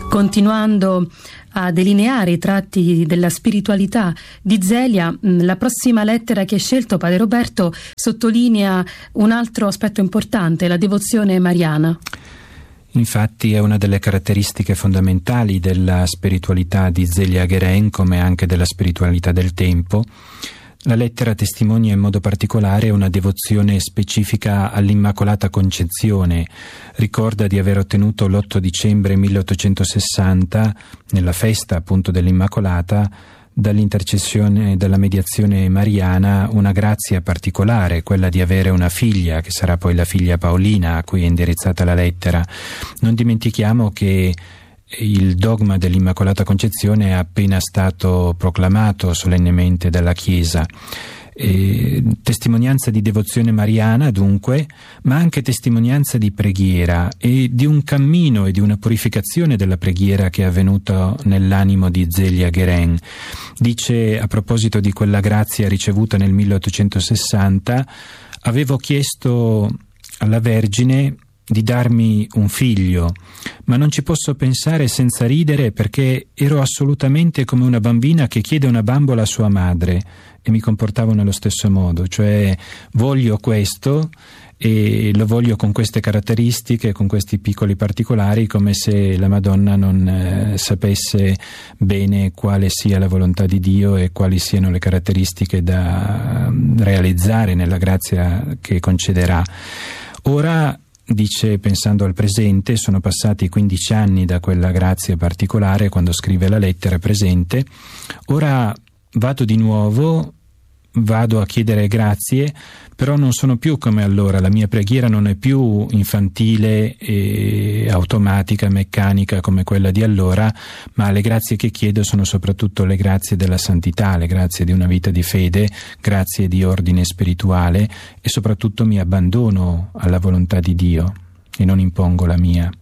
Continuando a delineare i tratti della spiritualità di Zelia, la prossima lettera che hai scelto, Padre Roberto, sottolinea un altro aspetto importante, la devozione mariana. Infatti è una delle caratteristiche fondamentali della spiritualità di Zelia Guérin, come anche della spiritualità del tempo. La lettera testimonia in modo particolare una devozione specifica all'Immacolata Concezione. Ricorda di aver ottenuto l'8 dicembre 1860, nella festa appunto dell'Immacolata, dall'intercessione e dalla mediazione mariana, una grazia particolare, quella di avere una figlia, che sarà poi la figlia Paolina a cui è indirizzata la lettera. Non dimentichiamo che il dogma dell'Immacolata Concezione è appena stato proclamato solennemente dalla Chiesa. Testimonianza di devozione mariana dunque, ma anche testimonianza di preghiera e di un cammino e di una purificazione della preghiera che è avvenuto nell'animo di Zelia Guérin. Dice, a proposito di quella grazia ricevuta nel 1860, avevo chiesto alla Vergine di darmi un figlio, ma non ci posso pensare senza ridere, perché ero assolutamente come una bambina che chiede una bambola a sua madre, e mi comportavo nello stesso modo, cioè voglio questo e lo voglio con queste caratteristiche, con questi piccoli particolari, come se la Madonna non sapesse bene quale sia la volontà di Dio e quali siano le caratteristiche da realizzare nella grazia che concederà. Ora, dice, pensando al presente, sono passati 15 anni da quella grazia particolare, quando scrive la lettera presente. Ora vado di nuovo, vado a chiedere grazie, però non sono più come allora, la mia preghiera non è più infantile e automatica, meccanica come quella di allora, ma le grazie che chiedo sono soprattutto le grazie della santità, le grazie di una vita di fede, grazie di ordine spirituale, e soprattutto mi abbandono alla volontà di Dio e non impongo la mia.